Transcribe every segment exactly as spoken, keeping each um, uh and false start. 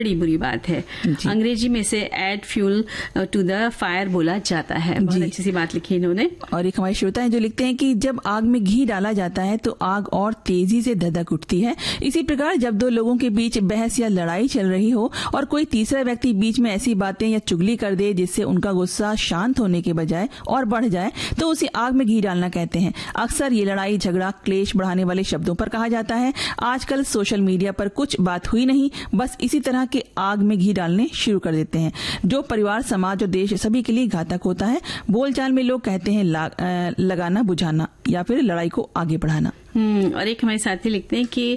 बड़ी बुरी बात है। अंग्रेजी में से add fuel to the fire बोला जाता है। बहुत अच्छी सी बात लिखी इन्होंने। और एक हमारे श्रोता हैं जो लिखते हैं कि जब आग में घी डाला जाता है तो आग और तेजी से धधक उठती है। इसी प्रकार जब दो लोगों के बीच बहस या लड़ाई चल रही हो और कोई तीसरा व्यक्ति बीच में ऐसी बातें या चुगली कर दे जिससे उनका गुस्सा शांत होने के बजाय और बढ़ जाए तो उसे आग में घी डालना कहते हैं। अक्सर ये लड़ाई झगड़ा क्लेश बढ़ाने वाले शब्दों पर कहा जाता है। आजकल सोशल मीडिया पर कुछ बात हुई नहीं, बस इसी तरह के आग में घी डालने शुरू कर देते हैं जो परिवार, समाज और देश सभी के लिए घातक होता है। बोलचाल में लोग कहते हैं ला, लगाना बुझाना या फिर लड़ाई को आगे बढ़ाना। हम्म और एक हमारे साथी लिखते हैं कि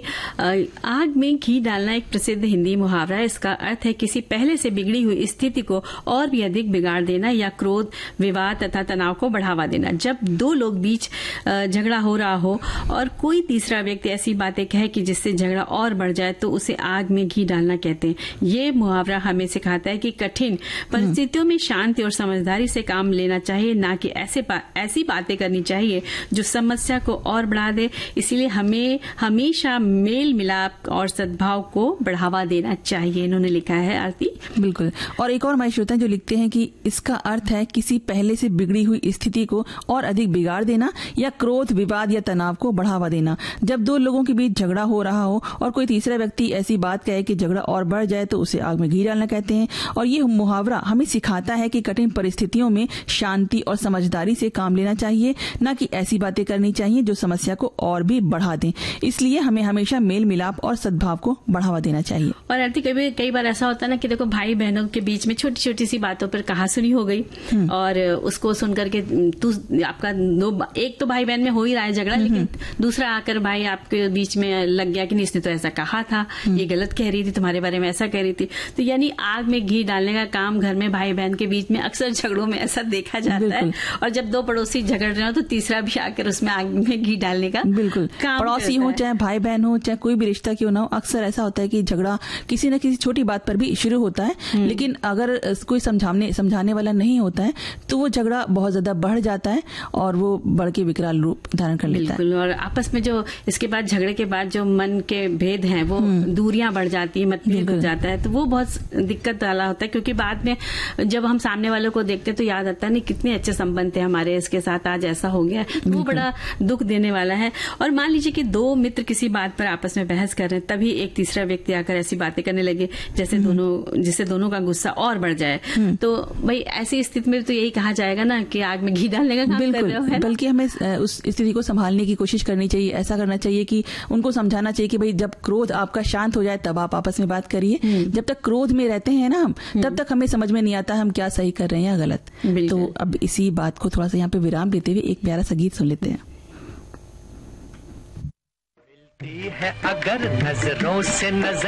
आग में घी डालना एक प्रसिद्ध हिंदी मुहावरा है। इसका अर्थ है किसी पहले से बिगड़ी हुई स्थिति को और भी अधिक बिगाड़ देना या क्रोध, विवाद तथा तनाव को बढ़ावा देना। जब दो लोग बीच झगड़ा हो रहा हो और कोई तीसरा व्यक्ति ऐसी बातें कहे कि जिससे झगड़ा और बढ़ जाए तो उसे आग में घी डालना कहते हैं। ये मुहावरा हमें सिखाता है कि कठिन परिस्थितियों में शांति और समझदारी से काम लेना चाहिए, ना कि ऐसे बा, ऐसी बातें करनी चाहिए जो समस्या को और बढ़ा दे। इसीलिए हमें हमेशा मेल मिलाप और सद्भाव को बढ़ावा देना चाहिए, इन्होंने लिखा है आरती। बिल्कुल। और एक और हमारे श्रोता जो लिखते हैं कि इसका अर्थ है किसी पहले से बिगड़ी हुई स्थिति को और अधिक बिगाड़ देना या क्रोध, विवाद या तनाव को बढ़ावा देना। जब दो लोगों के बीच झगड़ा हो रहा हो और कोई तीसरा व्यक्ति ऐसी बात कहे कि झगड़ा और बढ़ जाए तो उसे आग में घी डालना कहते हैं। और ये मुहावरा हमें सिखाता है कि कठिन परिस्थितियों में शांति और समझदारी से काम लेना चाहिए, न कि ऐसी बातें करनी चाहिए जो समस्या को और भी बढ़ा दें। इसलिए हमें हमेशा मेल मिलाप और सद्भाव को बढ़ावा देना चाहिए। और आरती कभी कई बार ऐसा होता है ना कि देखो भाई बहनों के बीच में छोटी छोटी सी बातों पर कहासुनी हो गई और उसको सुनकर के तू आपका दो एक तो भाई बहन में हो ही रहा है झगड़ा, लेकिन दूसरा आकर भाई आपके बीच में लग गया कि नहीं इसने तो ऐसा कहा था, ये गलत कह रही थी, तुम्हारे बारे में ऐसा कह रही थी। तो यानी आग में घी डालने का काम घर में भाई बहन के बीच में अक्सर झगड़ों में ऐसा देखा जाता है। और जब दो पड़ोसी झगड़ रहे हो तो तीसरा भी आकर उसमें आग में घी डालने का बिल्कुल पड़ोसी हो चाहे भाई बहन हो चाहे कोई भी रिश्ता क्यों ना हो, अक्सर ऐसा होता है कि झगड़ा किसी न किसी छोटी बात पर भी शुरू होता है, लेकिन अगर कोई समझाने समझाने वाला नहीं होता है तो वो झगड़ा बहुत ज्यादा बढ़ जाता है और वो बढ़ के विकराल रूप धारण कर लेता है। और आपस में जो इसके बाद झगड़े के बाद जो मन के भेद हैं वो दूरियां बढ़ जाती है, मतभेद हो जाता है, तो वो बहुत दिक्कत वाला होता है। क्योंकि बाद में जब हम सामने वालों को देखते तो याद आता है नहीं कितने अच्छे संबंध थे हमारे, इसके साथ आज ऐसा हो गया, वो बड़ा दुख देने वाला है। और मान लीजिए कि दो मित्र किसी बात पर आपस में बहस कर रहे हैं, तभी एक तीसरा व्यक्ति आकर ऐसी बातें करने लगे जैसे दोनों जिससे दोनों का गुस्सा और बढ़ जाए, तो भाई ऐसी स्थिति में तो यही कहा जाएगा ना कि आग में घी डालने का काम कर रहे हो, है ना? बल्कि हमें उस स्थिति को संभालने की कोशिश करनी चाहिए। ऐसा करना चाहिए कि उनको समझाना चाहिए कि भाई जब क्रोध आपका शांत हो जाए तब आप आपस में बात करिए। जब तक क्रोध में रहते हैं ना हम, तब तक हमें समझ में नहीं आता हम क्या सही कर रहे हैं या गलत। तो अब इसी बात को थोड़ा सा यहाँ पे विराम देते हुए एक प्यारा सा गीत सुन लेते हैं। है अगर नजरों से नजर